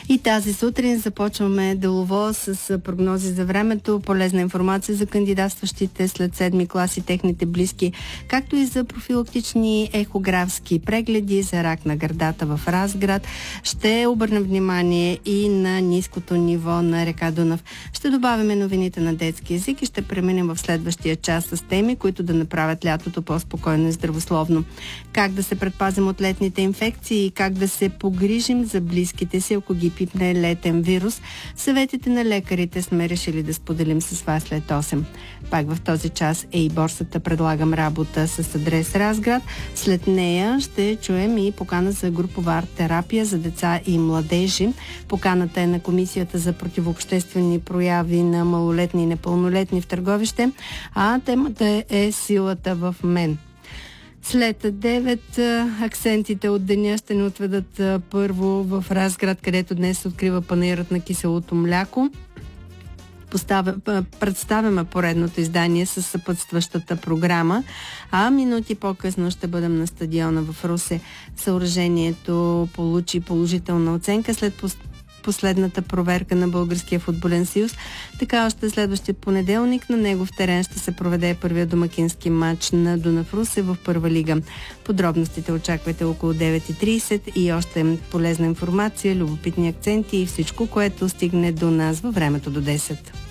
И тази сутрин започваме делово с прогнози за времето, полезна информация за кандидатстващите след 7 клас и техните близки, както и за профилактични ехографски прегледи за рак на гърдата в Разград. Ще обърнем внимание и на ниското ниво на река Дунав. Ще добавяме новините на детски език и ще преминем в следващия час с теми, които да направят лятото по-спокойно и здравословно. Как да се предпазим от летните инфекции и как да се погрижим за близките си, ако ги пипне летен вирус. Съветите на лекарите сме решили да споделим с вас след 8. Пак в този час е и борсата Предлагам работа с адрес Разград. След нея ще чуем и покана за групова арт-терапия за деца и младежи. Поканата е на Комисията за противообществени прояви на малолетни и непълнолетни в Търговище, а темата е силата в мен. След 9 акцентите от деня ще ни отведат първо в Разград, където днес се открива панаирът на киселото мляко. Представяме поредното издание с съпътстващата програма, а минути по-късно ще бъдем на стадиона в Русе. Съоръжението получи положителна оценка след последната проверка на Българския футболен съюз. Така още следващия понеделник на негов терен ще се проведе първия домакински матч на Дунав Русе в Първа лига. Подробностите очаквайте около 9:30 и още полезна информация, любопитни акценти и всичко, което стигне до нас във времето до 10.